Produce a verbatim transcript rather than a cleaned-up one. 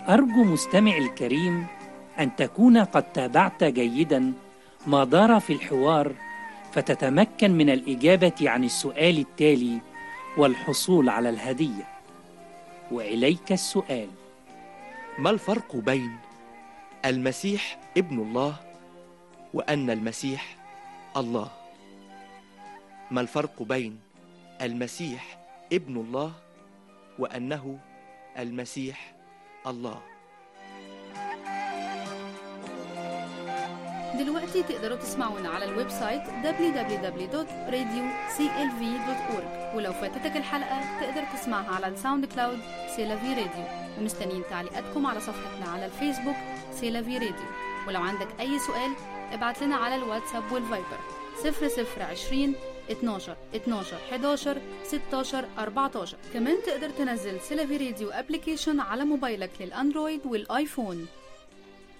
أرجو مستمعي الكريم أن تكون قد تابعت جيدا ما دار في الحوار، فتتمكن من الإجابة عن السؤال التالي والحصول على الهدية. وإليك السؤال: ما الفرق بين المسيح ابن الله وأن المسيح الله؟ ما الفرق بين المسيح ابن الله وأنه المسيح الله؟ دلوقتي تقدروا تسمعونا على الويب سايت دبليو دبليو دبليو دوت راديو سي إل في دوت أورج، ولو فاتتك الحلقة تقدر تسمعها على الساوند كلاود سيلافي راديو. ومستنيين تعليقاتكم على صفحتنا على الفيسبوك سيلافي راديو. ولو عندك أي سؤال ابعت لنا على الواتساب والفايبر صفر صفر عشرين اتناشر اتناشر حداشر ستاشر أربعتاشر. كمان تقدر تنزل سيلافي راديو ابليكيشن على موبايلك للأندرويد والآيفون.